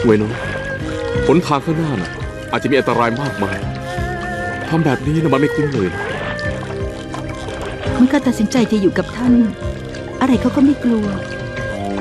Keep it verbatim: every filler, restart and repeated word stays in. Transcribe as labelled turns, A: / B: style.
A: เวยน้อยหนทางข้างหน้าน่ะอาจจะมีอันตรายมากมายทำแบบนี้นะมันไม่คุ้มเลยนะ
B: มันก็ตัดสินใจจะอยู่กับท่านอะไรเขาก็ไม่กลัว